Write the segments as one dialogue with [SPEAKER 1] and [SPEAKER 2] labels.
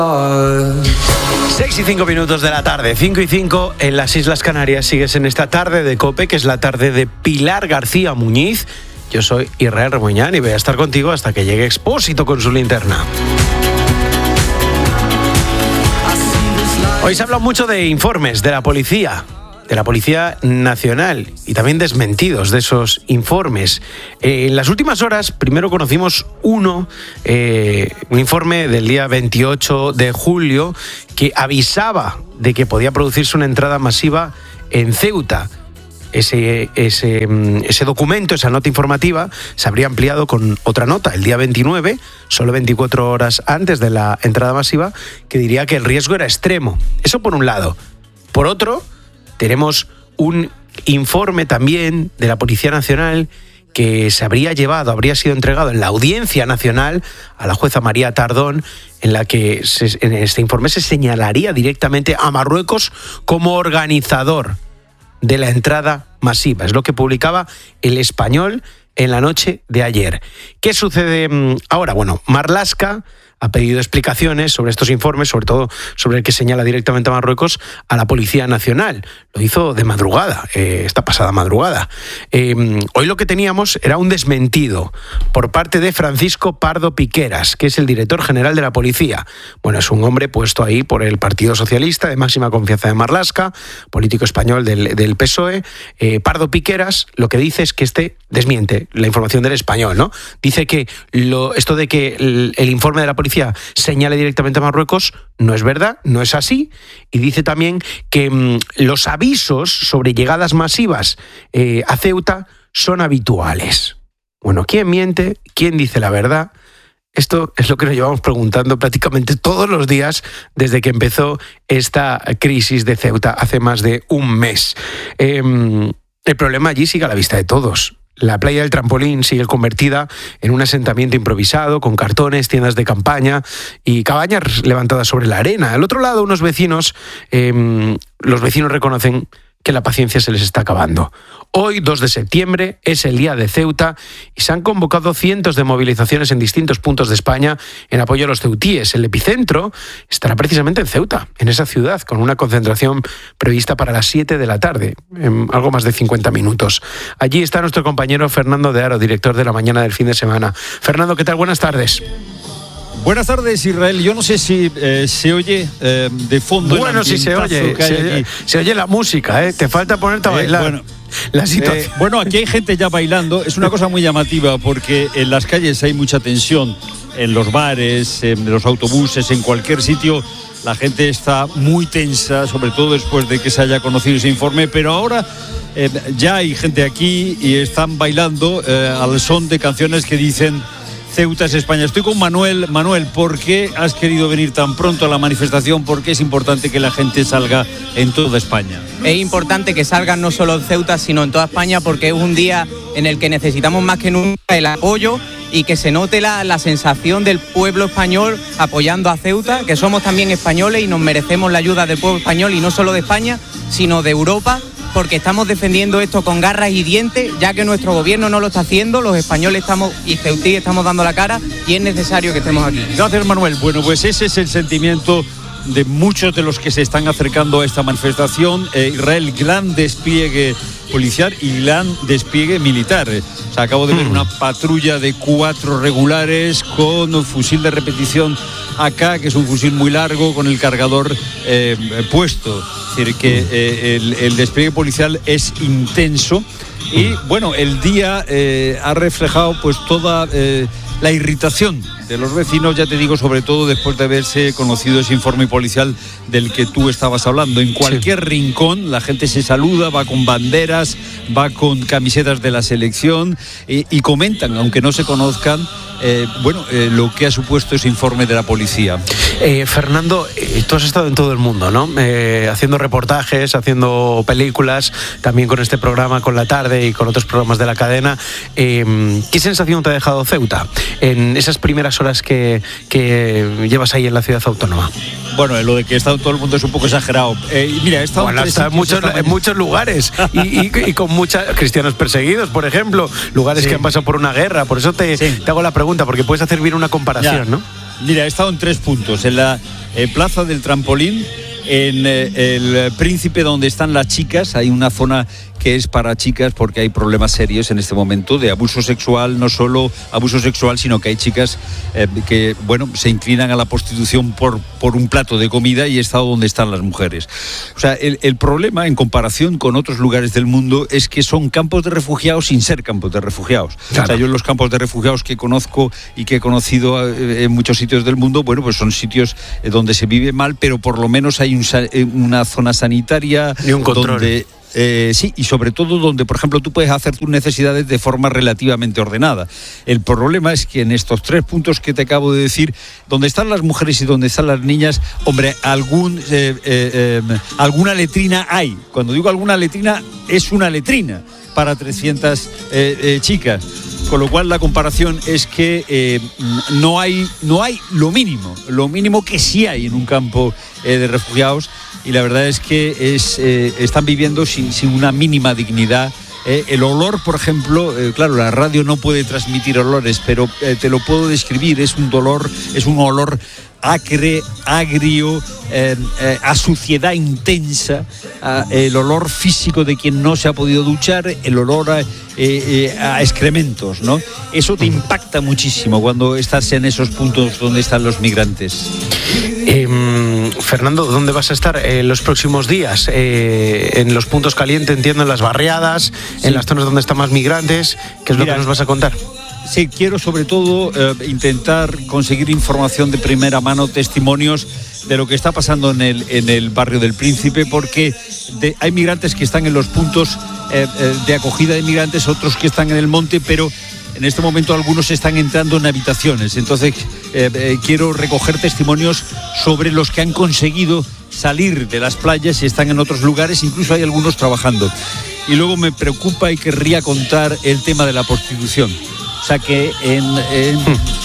[SPEAKER 1] 6 y 5 minutos de la tarde, 5 y 5 en las Islas Canarias. Sigues en esta tarde de COPE, que es la tarde de Pilar García Muñiz. Yo soy Israel Remuñán y voy a estar contigo hasta que llegue Expósito con su linterna. Hoy se ha hablado mucho de informes de la Policía Nacional y también desmentidos de esos informes. En las últimas horas, primero conocimos un informe del día 28 de julio que avisaba de que podía producirse una entrada masiva en Ceuta. Ese documento, esa nota informativa, se habría ampliado con otra nota el día 29, solo 24 horas antes de la entrada masiva, que diría que el riesgo era extremo. Eso por un lado. Por otro, tenemos un informe también de la Policía Nacional que habría sido entregado en la Audiencia Nacional a la jueza María Tardón, en la que en este informe se señalaría directamente a Marruecos como organizador de la entrada masiva. Es lo que publicaba El Español en la noche de ayer. ¿Qué sucede ahora? Bueno, Marlaska ha pedido explicaciones sobre estos informes, sobre todo sobre el que señala directamente a Marruecos, a la Policía Nacional. Lo hizo de madrugada, esta pasada madrugada. Hoy lo que teníamos era un desmentido por parte de Francisco Pardo Piqueras, que es el director general de la Policía. Bueno, es un hombre puesto ahí por el Partido Socialista, de máxima confianza de Marlaska, político español del PSOE. Pardo Piqueras lo que dice es que desmiente la información del Español, ¿no? Dice que esto de que el informe de la Policía señale directamente a Marruecos no es verdad, no es así, y dice también que los avisos sobre llegadas masivas a Ceuta son habituales. Bueno, ¿quién miente? ¿Quién dice la verdad? Esto es lo que nos llevamos preguntando prácticamente todos los días desde que empezó esta crisis de Ceuta hace más de un mes. El problema allí sigue a la vista de todos. La playa del Trampolín sigue convertida en un asentamiento improvisado, con cartones, tiendas de campaña y cabañas levantadas sobre la arena. Al otro lado, los vecinos reconocen que la paciencia se les está acabando. Hoy, 2 de septiembre, es el día de Ceuta y se han convocado cientos de movilizaciones en distintos puntos de España en apoyo a los ceutíes. El epicentro estará precisamente en Ceuta, en esa ciudad, con una concentración prevista para las 7 de la tarde, en algo más de 50 minutos. Allí está nuestro compañero Fernando de Aro, director de La Mañana del Fin de Semana. Fernando, ¿qué tal? Buenas tardes.
[SPEAKER 2] Buenas tardes, Israel. Yo no sé si se oye de fondo.
[SPEAKER 1] Bueno, sí se oye. Se oye la música, ¿eh? Te falta ponerte a bailar. La situación.
[SPEAKER 2] Bueno, aquí hay gente ya bailando. Es una cosa muy llamativa porque en las calles hay mucha tensión. En los bares, en los autobuses, en cualquier sitio, la gente está muy tensa, sobre todo después de que se haya conocido ese informe. Pero ahora ya hay gente aquí y están bailando al son de canciones que dicen: Ceuta es España. Estoy con Manuel. Manuel, ¿por qué has querido venir tan pronto a la manifestación? ¿Por qué es importante que la gente salga en toda España?
[SPEAKER 3] Es importante que salgan no solo en Ceuta, sino en toda España, porque es un día en el que necesitamos más que nunca el apoyo y que se note la sensación del pueblo español apoyando a Ceuta, que somos también españoles y nos merecemos la ayuda del pueblo español, y no solo de España, sino de Europa, porque estamos defendiendo esto con garras y dientes, ya que nuestro gobierno no lo está haciendo. Los españoles y ceutíes estamos dando la cara y es necesario que estemos aquí.
[SPEAKER 2] Gracias, Manuel. Bueno, pues ese es el sentimiento de muchos de los que se están acercando a esta manifestación. Israel, gran despliegue policial y gran despliegue militar. O sea, acabo de ver una patrulla de 4 regulares con fusil de repetición AK, que es un fusil muy largo, con el cargador puesto. Es decir, que el despliegue policial es intenso. Y bueno, el día ha reflejado pues toda la irritación de los vecinos, ya te digo, sobre todo después de haberse conocido ese informe policial del que tú estabas hablando. En cualquier rincón la gente se saluda, va con banderas, va con camisetas de la selección y comentan, aunque no se conozcan, lo que ha supuesto ese informe de la policía.
[SPEAKER 1] Fernando, tú has estado en todo el mundo, ¿no? Haciendo reportajes, haciendo películas, también con este programa, con La Tarde y con otros programas de la cadena. ¿Qué sensación te ha dejado Ceuta en esas primeras horas que llevas ahí en la ciudad autónoma?
[SPEAKER 2] Bueno, lo de que está todo el mundo es un poco exagerado. Mira, he estado
[SPEAKER 1] en muchos lugares y con muchos cristianos perseguidos, por ejemplo, lugares que han pasado por una guerra. Por eso te hago la pregunta, porque puedes hacer bien una comparación, ¿no?
[SPEAKER 2] Mira, he estado en 3 puntos. En la Plaza del Trampolín, en el Príncipe, donde están las chicas. Hay una zona que es para chicas porque hay problemas serios en este momento de abuso sexual, no solo abuso sexual, sino que hay chicas que, bueno, se inclinan a la prostitución por un plato de comida, y he estado donde están las mujeres. O sea, el problema, en comparación con otros lugares del mundo, es que son campos de refugiados sin ser campos de refugiados. Claro. O sea, yo los campos de refugiados que conozco y que he conocido en muchos sitios del mundo, bueno, pues son sitios donde se vive mal, pero por lo menos hay una zona sanitaria
[SPEAKER 1] y un control.
[SPEAKER 2] Donde... sí, y sobre todo donde, por ejemplo, tú puedes hacer tus necesidades de forma relativamente ordenada. El problema es que en estos 3 puntos que te acabo de decir, donde están las mujeres y donde están las niñas, hombre, alguna letrina hay. Cuando digo alguna letrina, es una letrina para 300 chicas. Con lo cual la comparación es que no hay lo mínimo que sí hay en un campo de refugiados, y la verdad es que están viviendo sin una mínima dignidad. El olor, por ejemplo, claro, la radio no puede transmitir olores, pero te lo puedo describir, es un olor acre, agrio, a suciedad intensa, el olor físico de quien no se ha podido duchar, el olor a excrementos, ¿no? Eso te impacta muchísimo cuando estás en esos puntos donde están los migrantes.
[SPEAKER 1] Fernando, ¿dónde vas a estar los próximos días? En los puntos calientes, entiendo, en las barriadas, sí, en las zonas donde están más migrantes. ¿Qué es lo que nos vas a contar?
[SPEAKER 2] Sí, quiero sobre todo intentar conseguir información de primera mano, testimonios de lo que está pasando en el barrio del Príncipe, porque hay migrantes que están en los puntos de acogida de migrantes, otros que están en el monte, pero en este momento algunos están entrando en habitaciones. Entonces quiero recoger testimonios sobre los que han conseguido salir de las playas y están en otros lugares, incluso hay algunos trabajando. Y luego me preocupa y querría contar el tema de la prostitución. O sea que en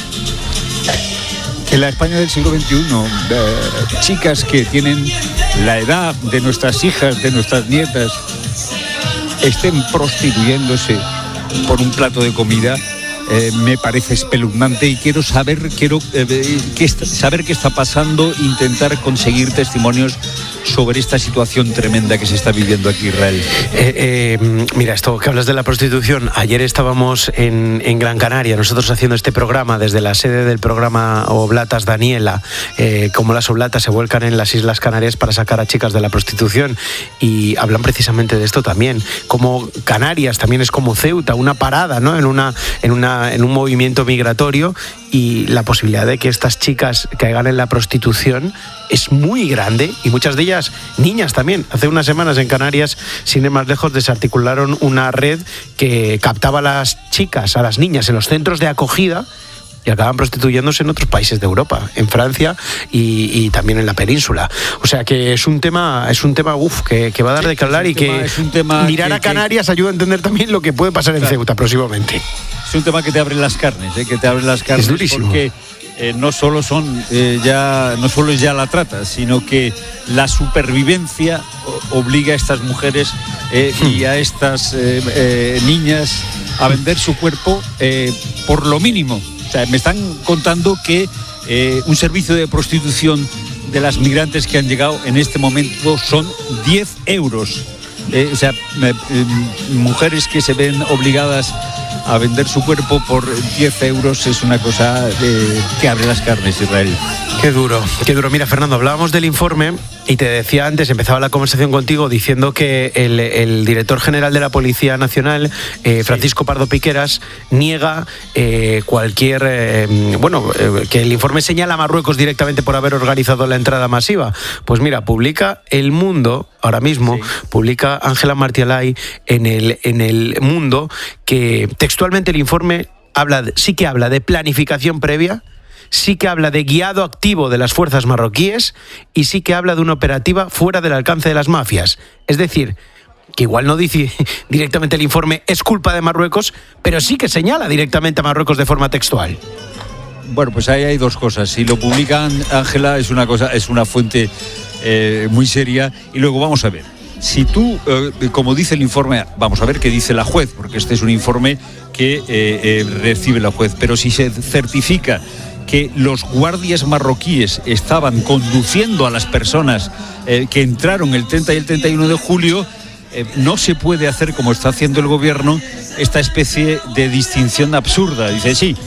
[SPEAKER 2] la España del siglo XXI, chicas que tienen la edad de nuestras hijas, de nuestras nietas, estén prostituyéndose por un plato de comida, me parece espeluznante, y quiero saber qué está pasando, intentar conseguir testimonios sobre esta situación tremenda que se está viviendo aquí en Israel.
[SPEAKER 1] Mira, esto que hablas de la prostitución, ayer estábamos en Gran Canaria, nosotros haciendo este programa desde la sede del programa Oblatas Daniela, cómo las oblatas se vuelcan en las Islas Canarias para sacar a chicas de la prostitución, y hablan precisamente de esto también, como Canarias también es como Ceuta, una parada, ¿no? en un movimiento migratorio, y la posibilidad de que estas chicas caigan en la prostitución es muy grande, y muchas de ellas niñas también. Hace unas semanas en Canarias, sin ir más lejos, desarticularon una red que captaba a las chicas, a las niñas en los centros de acogida, y acaban prostituyéndose en otros países de Europa, en Francia y también en la península. O sea que es un tema que va a dar de qué hablar, y que mirar a Canarias ayuda a entender también lo que puede pasar en Ceuta próximamente.
[SPEAKER 2] Es un tema que te abre las carnes,
[SPEAKER 1] Es durísimo.
[SPEAKER 2] Porque no solo es ya la trata, sino que la supervivencia obliga a estas mujeres y a estas niñas a vender su cuerpo por lo mínimo. O sea, me están contando que un servicio de prostitución de las migrantes que han llegado en este momento son 10 euros. Mujeres que se ven obligadas a vender su cuerpo por 10 euros es una cosa que abre las carnes, Israel.
[SPEAKER 1] Qué duro. Mira, Fernando, hablábamos del informe y te decía antes, empezaba la conversación contigo diciendo que el director general de la Policía Nacional, Francisco Pardo Piqueras, niega cualquier... que el informe señala a Marruecos directamente por haber organizado la entrada masiva. Pues mira, publica El Mundo, ahora mismo, publica Ángela Martialay en el Mundo, que textualmente el informe sí que habla de planificación previa, sí que habla de guiado activo de las fuerzas marroquíes, y sí que habla de una operativa fuera del alcance de las mafias. Es decir, que igual no dice directamente el informe es culpa de Marruecos, pero sí que señala directamente a Marruecos de forma textual.
[SPEAKER 2] Bueno, pues ahí hay dos cosas. Si lo publican Ángela, es una fuente muy seria, y luego vamos a ver. Si tú, como dice el informe, vamos a ver qué dice la juez, porque este es un informe que recibe la juez, pero si se certifica que los guardias marroquíes estaban conduciendo a las personas que entraron el 30 y el 31 de julio, no se puede hacer, como está haciendo el gobierno, esta especie de distinción absurda. Dice, sí,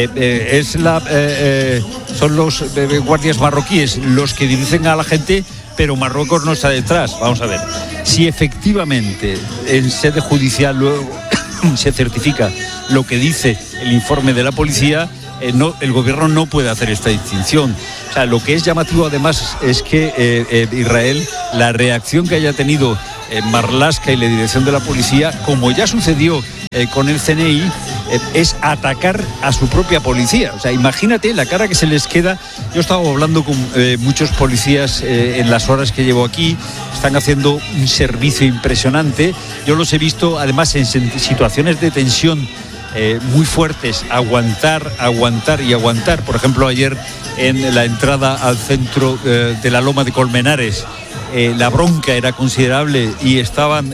[SPEAKER 2] son los guardias marroquíes los que dirigen a la gente, pero Marruecos no está detrás. Vamos a ver, si efectivamente en sede judicial luego se certifica lo que dice el informe de la policía, el gobierno no puede hacer esta distinción. O sea, lo que es llamativo además es que Israel, la reacción que haya tenido Marlaska y la dirección de la policía, como ya sucedió con el CNI, es atacar a su propia policía. O sea, imagínate la cara que se les queda. Yo he estado hablando con muchos policías en las horas que llevo aquí. Están haciendo un servicio impresionante. Yo los he visto además en situaciones de tensión muy fuertes, aguantar y aguantar. Por ejemplo, ayer en la entrada al centro de la Loma de Colmenares, la bronca era considerable y estaban,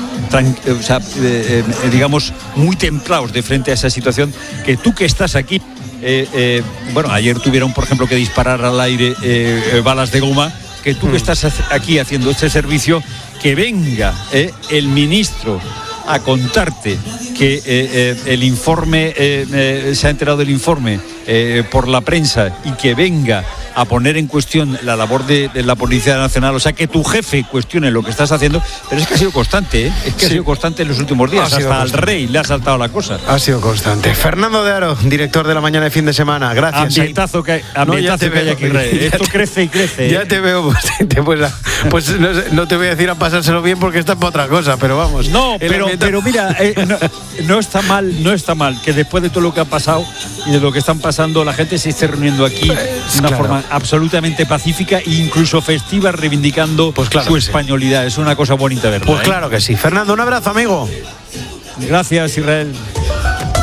[SPEAKER 2] digamos, muy templados de frente a esa situación. Que tú que estás aquí, bueno, ayer tuvieron, por ejemplo, que disparar al aire balas de goma, que tú que estás aquí haciendo este servicio, que venga el ministro a contarte que el informe, se ha enterado del informe por la prensa, y que venga a poner en cuestión la labor de la Policía Nacional, o sea, que tu jefe cuestione lo que estás haciendo. Pero es que ha sido constante, es que ha sido constante en los últimos días, hasta al rey le ha saltado la cosa.
[SPEAKER 1] Ha sido constante. Fernando de Aro, director de La Mañana de Fin de Semana, gracias.
[SPEAKER 2] Ambientazo que hay aquí, Rey. Esto crece y crece.
[SPEAKER 1] Ya te veo, pues no te voy a decir a pasárselo bien porque está para otra cosa, pero vamos.
[SPEAKER 2] No, pero mira, no está mal que después de todo lo que ha pasado y de lo que están pasando, la gente se esté reuniendo aquí de una forma absolutamente pacífica e incluso festiva, reivindicando su españolidad. Es una cosa bonita, ¿verdad?
[SPEAKER 1] Pues claro que sí. Fernando, un abrazo, amigo.
[SPEAKER 2] Gracias, Israel.